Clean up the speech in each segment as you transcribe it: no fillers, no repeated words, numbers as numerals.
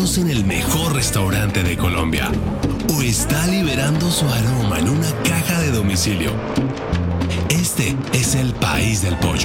segundos en el mejor restaurante de Colombia. O está liberando su aroma en una caja de domicilio. Este es el país del pollo.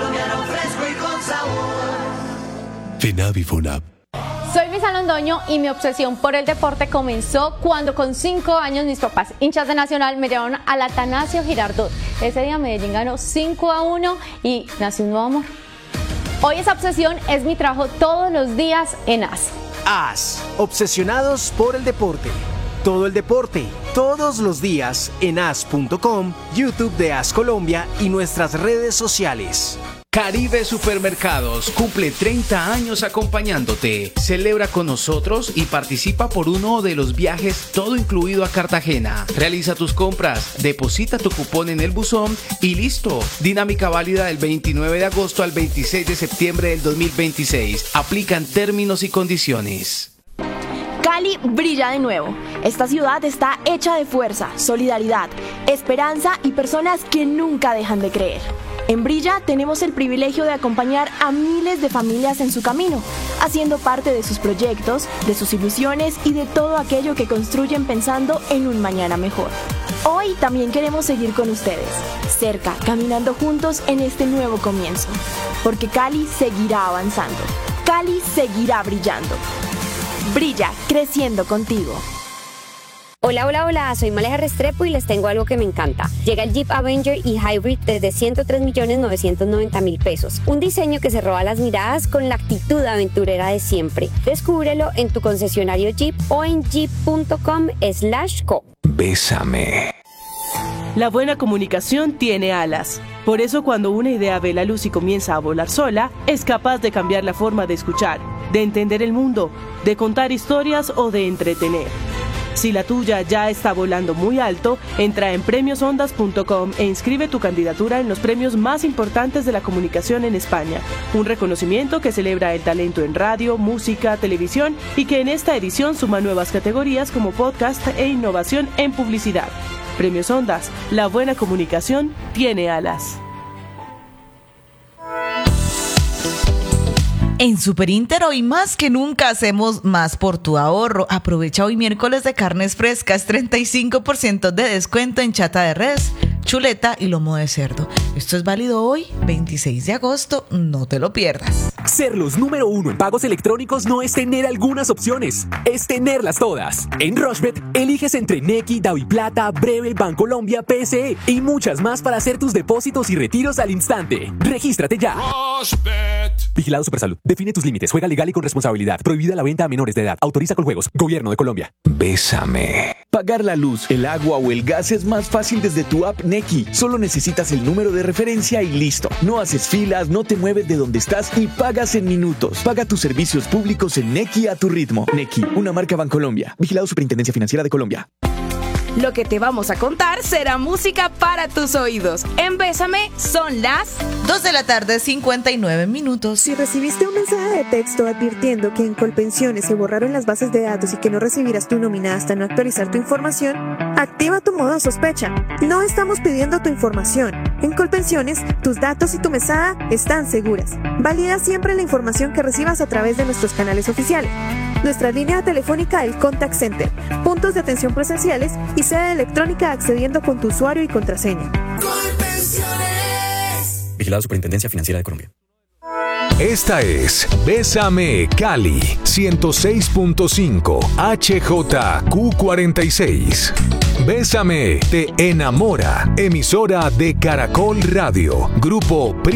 Finavi Funab. Soy Luisa Londoño y mi obsesión por el deporte comenzó cuando con 5 años mis papás, hinchas de Nacional, me llevaron al Atanasio Girardot. Ese día Medellín ganó 5-1 y nació un nuevo amor. Hoy esa obsesión es mi trabajo todos los días en AS. AS, obsesionados por el deporte. Todo el deporte, todos los días en as.com, YouTube de AS Colombia y nuestras redes sociales. Caribe Supermercados cumple 30 años acompañándote. Celebra con nosotros y participa por uno de los viajes todo incluido a Cartagena. Realiza tus compras, deposita tu cupón en el buzón y listo. Dinámica válida del 29 de agosto al 26 de septiembre del 2026. Aplican términos y condiciones. Cali brilla de nuevo. Esta ciudad está hecha de fuerza, solidaridad, esperanza y personas que nunca dejan de creer. En Brilla tenemos el privilegio de acompañar a miles de familias en su camino, haciendo parte de sus proyectos, de sus ilusiones y de todo aquello que construyen pensando en un mañana mejor. Hoy también queremos seguir con ustedes, cerca, caminando juntos en este nuevo comienzo, porque Cali seguirá avanzando, Cali seguirá brillando. Brilla, creciendo contigo. Hola, hola, hola, soy Maleja Restrepo y les tengo algo que me encanta. Llega el Jeep Avenger y Hybrid desde 103.990.000 pesos. Un diseño que se roba las miradas con la actitud aventurera de siempre. Descúbrelo en tu concesionario Jeep o en jeep.com/co. Bésame. La buena comunicación tiene alas. Por eso cuando una idea ve la luz y comienza a volar sola, es capaz de cambiar la forma de escuchar, de entender el mundo, de contar historias o de entretener. Si la tuya ya está volando muy alto, entra en premiosondas.com e inscribe tu candidatura en los premios más importantes de la comunicación en España. Un reconocimiento que celebra el talento en radio, música, televisión y que en esta edición suma nuevas categorías como podcast e innovación en publicidad. Premios Ondas, la buena comunicación tiene alas. En Superinter hoy más que nunca hacemos más por tu ahorro. Aprovecha hoy miércoles de carnes frescas, 35% de descuento en chata de res, chuleta y lomo de cerdo. Esto es válido hoy, 26 de agosto, no te lo pierdas. Ser los número 1 en pagos electrónicos no es tener algunas opciones, es tenerlas todas. En Rushbet, eliges entre Nequi, DaviPlata, Breve, Bancolombia, PSE y muchas más para hacer tus depósitos y retiros al instante. ¡Regístrate ya! Rushbet. Vigilado Supersalud. Define tus límites. Juega legal y con responsabilidad. Prohibida la venta a menores de edad. Autoriza con juegos. Gobierno de Colombia. Bésame. Pagar la luz, el agua o el gas es más fácil desde tu app Nequi. Solo necesitas el número de referencia y listo. No haces filas, no te mueves de donde estás y pagas en minutos. Paga tus servicios públicos en Nequi a tu ritmo. Nequi, una marca Bancolombia. Vigilado Superintendencia Financiera de Colombia. Lo que te vamos a contar será música para tus oídos. En Bésame son las 2:59 p.m. Si recibiste un mensaje de texto advirtiendo que en Colpensiones se borraron las bases de datos y que no recibirás tu nómina hasta no actualizar tu información, activa tu modo sospecha. No estamos pidiendo tu información. En Colpensiones, tus datos y tu mesada están seguras. Valida siempre la información que recibas a través de nuestros canales oficiales. Nuestra línea telefónica, el Contact Center, puntos de atención presenciales y sede electrónica accediendo con tu usuario y contraseña. Vigilado Superintendencia Financiera de Colombia. Esta es Bésame Cali 106.5 HJQ46. Bésame te enamora. Emisora de Caracol Radio. Grupo